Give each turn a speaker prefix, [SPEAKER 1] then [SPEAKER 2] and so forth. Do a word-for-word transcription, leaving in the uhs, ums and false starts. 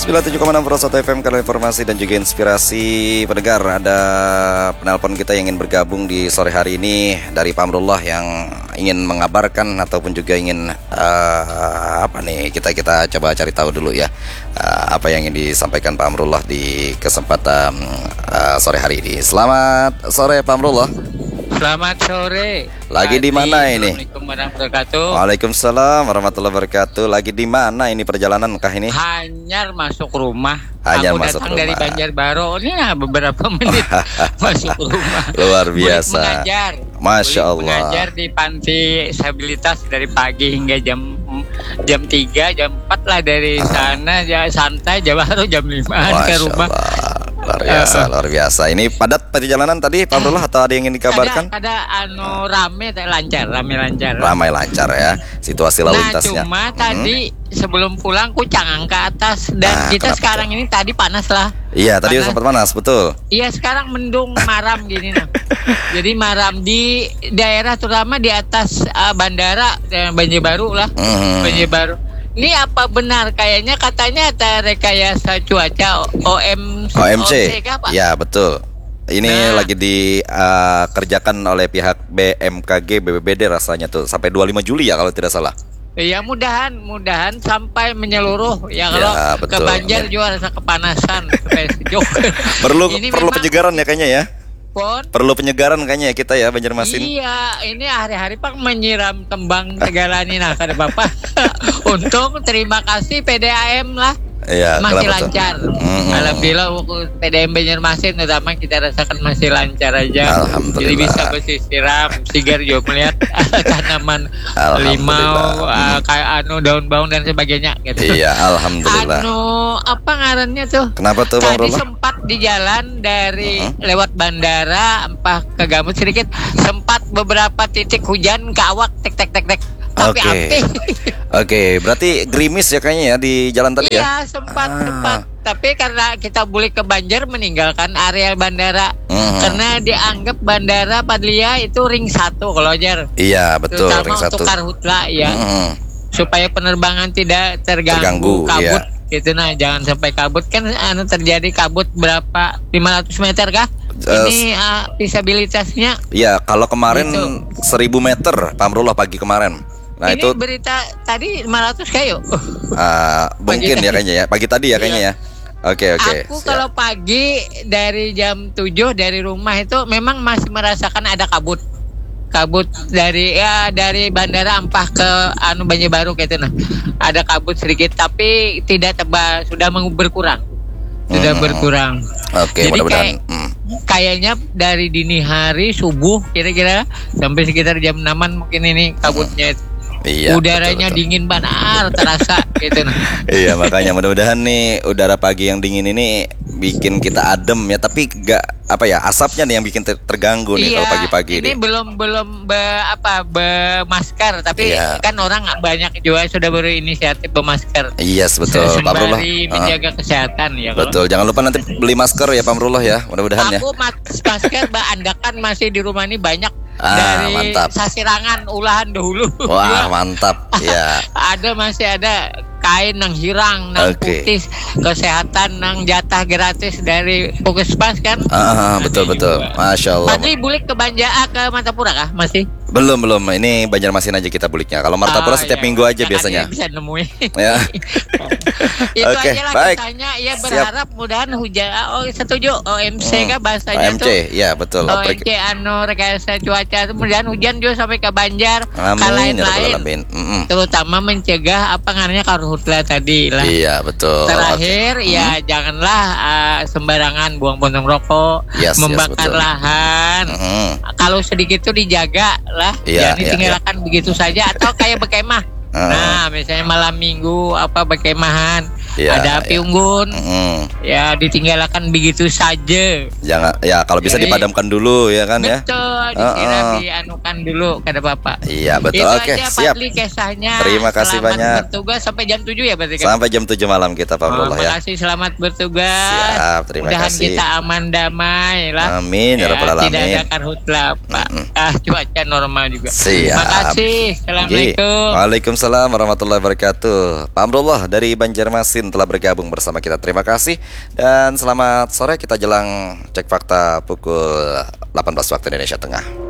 [SPEAKER 1] sembilan puluh tujuh koma enam satu F M, kanal informasi dan juga inspirasi pendengar. Ada penelpon kita yang ingin bergabung di sore hari ini dari Pak Amrullah yang ingin mengabarkan ataupun juga ingin uh, apa nih, kita kita coba cari tahu dulu ya, uh, apa yang ingin disampaikan Pak Amrullah di kesempatan uh, sore hari ini. Selamat sore Pak Amrullah.
[SPEAKER 2] Selamat sore.
[SPEAKER 1] Lagi di mana ini?
[SPEAKER 2] Assalamualaikum warahmatullahi wabarakatuh.
[SPEAKER 1] Waalaikumsalam warahmatullahi wabarakatuh. Lagi di mana ini perjalanan kah ini?
[SPEAKER 2] Hanyar masuk rumah.
[SPEAKER 1] Hanyar
[SPEAKER 2] Aku
[SPEAKER 1] masuk
[SPEAKER 2] datang
[SPEAKER 1] rumah.
[SPEAKER 2] dari Banjarbaru. Ini ya beberapa menit masuk rumah.
[SPEAKER 1] Luar biasa.
[SPEAKER 2] Boleh mengajar.
[SPEAKER 1] Masya
[SPEAKER 2] Boleh
[SPEAKER 1] Allah.
[SPEAKER 2] Mengajar di panti disabilitas dari pagi hingga jam jam tiga, jam empat lah dari
[SPEAKER 1] Ah.
[SPEAKER 2] sana. Ya santai, jam baru jam lima ke rumah.
[SPEAKER 1] Allah. Luar biasa, uh, luar biasa. Ini padat perjalanan tadi Pak Amrullah atau ada yang ingin dikabarkan?
[SPEAKER 2] Ada, ada anu rame, lancar, rame lancar.
[SPEAKER 1] Ramai lancar ya situasi lalu lintasnya.
[SPEAKER 2] Nah cuma
[SPEAKER 1] hmm. tadi
[SPEAKER 2] sebelum pulang kucang ke atas dan
[SPEAKER 1] Nah,
[SPEAKER 2] kita
[SPEAKER 1] kenapa
[SPEAKER 2] sekarang ini tadi panas lah.
[SPEAKER 1] Iya tadi
[SPEAKER 2] panas.
[SPEAKER 1] sempat panas, betul.
[SPEAKER 2] Iya sekarang mendung maram gini nah. Jadi maram di daerah terutama di atas uh, bandara uh, Banjarbaru lah.
[SPEAKER 1] Hmm.
[SPEAKER 2] Banjarbaru. Ini apa benar kayaknya katanya ada rekayasa cuaca O M
[SPEAKER 1] O M C.
[SPEAKER 2] kah, Pak?
[SPEAKER 1] Ya betul. Ini
[SPEAKER 2] Nah.
[SPEAKER 1] lagi dikerjakan oleh pihak B M K G B P B D rasanya tuh sampai dua puluh lima Juli ya kalau tidak salah.
[SPEAKER 2] Ya mudahan mudahan sampai menyeluruh ya, kalau
[SPEAKER 1] Ya,
[SPEAKER 2] ke
[SPEAKER 1] betul.
[SPEAKER 2] Banjar juga rasa kepanasan supaya sejuk.
[SPEAKER 1] Perlu
[SPEAKER 2] Ini
[SPEAKER 1] perlu
[SPEAKER 2] memang-
[SPEAKER 1] penyegaran ya kayaknya ya.
[SPEAKER 2] Pon.
[SPEAKER 1] Perlu penyegaran kayaknya ya kita ya Banjarmasin.
[SPEAKER 2] Iya, ini hari-hari Pak menyiram kembang segala ini nah kata Bapak. Untung terima kasih P D A M lah.
[SPEAKER 1] Iya,
[SPEAKER 2] Masih
[SPEAKER 1] kenapa tuh?
[SPEAKER 2] lancar.
[SPEAKER 1] Mm-mm.
[SPEAKER 2] Alhamdulillah untuk P D A M Banjarmasin terutama kita rasakan masih lancar aja.
[SPEAKER 1] Alhamdulillah.
[SPEAKER 2] Jadi bisa bersisiram, sigar juga melihat tanaman limau,
[SPEAKER 1] Alhamdulillah.
[SPEAKER 2] uh, kayak anu daun-daun dan sebagainya gitu.
[SPEAKER 1] Iya, alhamdulillah.
[SPEAKER 2] Anu apa ngarannya tuh?
[SPEAKER 1] Kenapa tuh Pak
[SPEAKER 2] Tadi
[SPEAKER 1] Amrullah?
[SPEAKER 2] sempat di jalan dari
[SPEAKER 1] Uh-huh.
[SPEAKER 2] lewat bandara, empah ke Gambut sedikit, sempat beberapa titik hujan ke awak tek tek tek tek. Tapi
[SPEAKER 1] Oke.
[SPEAKER 2] api.
[SPEAKER 1] Oke, berarti gerimis ya kayaknya ya di jalan tadi ya.
[SPEAKER 2] Iya, sempat
[SPEAKER 1] Ah.
[SPEAKER 2] sempat. Tapi karena kita boleh ke Banjar meninggalkan area bandara.
[SPEAKER 1] Mhm.
[SPEAKER 2] Karena dianggap bandara Padlia itu ring satu kalau Jar.
[SPEAKER 1] Iya, betul,
[SPEAKER 2] Terutama
[SPEAKER 1] ring satu.
[SPEAKER 2] untuk karhutla ya.
[SPEAKER 1] Mhm.
[SPEAKER 2] Supaya penerbangan tidak terganggu,
[SPEAKER 1] Terganggu,
[SPEAKER 2] kabut
[SPEAKER 1] iya.
[SPEAKER 2] gitu nah, jangan sampai kabut kan anu terjadi kabut berapa lima ratus meter kah?
[SPEAKER 1] Uh,
[SPEAKER 2] Ini uh, disabilitasnya.
[SPEAKER 1] Iya, kalau kemarin
[SPEAKER 2] Gitu.
[SPEAKER 1] seribu meter Pak Amrullah pagi kemarin. Nah,
[SPEAKER 2] ini
[SPEAKER 1] itu
[SPEAKER 2] berita tadi lima ratus kayu.
[SPEAKER 1] ah, mungkin
[SPEAKER 2] Pagi
[SPEAKER 1] ya
[SPEAKER 2] tadi.
[SPEAKER 1] kayaknya ya. Pagi tadi ya kayaknya
[SPEAKER 2] Iya.
[SPEAKER 1] ya. Oke, oke.
[SPEAKER 2] Aku
[SPEAKER 1] Siap.
[SPEAKER 2] kalau pagi dari jam tujuh dari rumah itu memang masih merasakan ada kabut. Kabut dari ya dari bandara Ampah ke anu Banjarbaru gitu nah. Ada kabut sedikit tapi tidak tebal, sudah meng- berkurang. Sudah
[SPEAKER 1] Hmm.
[SPEAKER 2] berkurang.
[SPEAKER 1] Oke,
[SPEAKER 2] Jadi
[SPEAKER 1] mudah-mudahan.
[SPEAKER 2] kayak-
[SPEAKER 1] hmm.
[SPEAKER 2] Kayaknya dari dini hari subuh kira-kira sampai sekitar jam enaman mungkin ini kabutnya.
[SPEAKER 1] Iya,
[SPEAKER 2] Udaranya
[SPEAKER 1] betul, betul.
[SPEAKER 2] dingin benar terasa gitu nah.
[SPEAKER 1] Iya, makanya mudah-mudahan nih udara pagi yang dingin ini bikin kita adem ya, tapi gak apa ya, asapnya nih yang bikin ter- terganggu nih kalau pagi-pagi
[SPEAKER 2] ini
[SPEAKER 1] nih.
[SPEAKER 2] belum belum be, apa bermasker tapi
[SPEAKER 1] Iya.
[SPEAKER 2] kan orang banyak juga sudah berinisiatif bermasker.
[SPEAKER 1] Iya, yes, betul Pak Amrullah.
[SPEAKER 2] Sembari
[SPEAKER 1] Ah,
[SPEAKER 2] menjaga kesehatan ya. kalau-
[SPEAKER 1] betul, jangan lupa nanti beli masker ya Pak Amrullah ya, mudah-mudahan ya.
[SPEAKER 2] Aku mas- masker Mbak Andakan masih di rumah ini banyak
[SPEAKER 1] Ah,
[SPEAKER 2] dari
[SPEAKER 1] mantap.
[SPEAKER 2] sasirangan ulahan dahulu.
[SPEAKER 1] Wah,
[SPEAKER 2] Ya.
[SPEAKER 1] mantap. Ya.
[SPEAKER 2] Ada masih ada kain nang hirang nang
[SPEAKER 1] Oke.
[SPEAKER 2] putih kesehatan nang jatah gratis dari Puskesmas kan.
[SPEAKER 1] Ah,
[SPEAKER 2] Ada
[SPEAKER 1] betul betul.
[SPEAKER 2] juga.
[SPEAKER 1] Masya Allah.
[SPEAKER 2] Padli bulik ke Banja ke Mantapura kah masih?
[SPEAKER 1] Belum belum. Ini Banjarmasin aja kita buliknya. Kalau Martapura
[SPEAKER 2] Oh,
[SPEAKER 1] setiap
[SPEAKER 2] iya.
[SPEAKER 1] minggu aja
[SPEAKER 2] Kan
[SPEAKER 1] biasanya.
[SPEAKER 2] ya bisa nemuin.
[SPEAKER 1] Ya.
[SPEAKER 2] Itu
[SPEAKER 1] Oke,
[SPEAKER 2] aja lah
[SPEAKER 1] baik.
[SPEAKER 2] katanya. Ya
[SPEAKER 1] Siap.
[SPEAKER 2] berharap mudahan hujan. Oh setuju. O M C
[SPEAKER 1] Hmm.
[SPEAKER 2] kah bahasanya
[SPEAKER 1] O M C,
[SPEAKER 2] tuh.
[SPEAKER 1] ya betul.
[SPEAKER 2] O M
[SPEAKER 1] Oprik-
[SPEAKER 2] C anu rekayasa cuaca itu mudahan hujan juga sampai ke Banjar. Ke
[SPEAKER 1] Amin ya rabbal
[SPEAKER 2] lain-lain.
[SPEAKER 1] alamin. Mm-mm.
[SPEAKER 2] Terutama mencegah apa namanya karhutla tadi lah.
[SPEAKER 1] Iya betul.
[SPEAKER 2] Terakhir
[SPEAKER 1] Oke.
[SPEAKER 2] ya janganlah uh, sembarangan buang puntung rokok,
[SPEAKER 1] Yes, yes,
[SPEAKER 2] membakar
[SPEAKER 1] betul.
[SPEAKER 2] lahan.
[SPEAKER 1] Mm-mm.
[SPEAKER 2] Kalau sedikit itu dijaga lah,
[SPEAKER 1] Iya,
[SPEAKER 2] jangan
[SPEAKER 1] iya,
[SPEAKER 2] ditinggalkan begitu saja atau kayak berkemah.
[SPEAKER 1] Ah.
[SPEAKER 2] Nah, misalnya malam minggu apa berkemahan,
[SPEAKER 1] Iya,
[SPEAKER 2] ada api
[SPEAKER 1] iya.
[SPEAKER 2] unggun,
[SPEAKER 1] Mm-mm.
[SPEAKER 2] ya ditinggalkan begitu saja.
[SPEAKER 1] Jangan ya kalau bisa
[SPEAKER 2] Jadi-
[SPEAKER 1] dipadamkan dulu ya kan ya.
[SPEAKER 2] Betul,
[SPEAKER 1] Ah,
[SPEAKER 2] dikira
[SPEAKER 1] ah.
[SPEAKER 2] dianukan dulu kata Bapak.
[SPEAKER 1] Iya betul.
[SPEAKER 2] Itu
[SPEAKER 1] Oke,
[SPEAKER 2] aja
[SPEAKER 1] siap.
[SPEAKER 2] Padli kisahnya.
[SPEAKER 1] Terima kasih
[SPEAKER 2] Selamat
[SPEAKER 1] banyak.
[SPEAKER 2] bertugas sampai jam tujuh ya berarti kan?
[SPEAKER 1] Sampai jam tujuh malam kita Pak
[SPEAKER 2] Oh,
[SPEAKER 1] Amrullah ya.
[SPEAKER 2] makasih, selamat bertugas.
[SPEAKER 1] Siap, terima
[SPEAKER 2] Mudahan
[SPEAKER 1] kasih.
[SPEAKER 2] kita aman damai lah.
[SPEAKER 1] Amin ya rabbal alamin.
[SPEAKER 2] Tidak ada karhutla, Pak. Ah, cuaca normal juga.
[SPEAKER 1] Siap.
[SPEAKER 2] Makasih.
[SPEAKER 1] Oke.
[SPEAKER 2] Assalamualaikum.
[SPEAKER 1] Waalaikumsalam warahmatullahi wabarakatuh. Pak Amrullah dari Banjarmasin Nurdin telah bergabung bersama kita. Terima kasih dan selamat sore. Kita jelang cek fakta pukul delapan belas waktu Indonesia Tengah.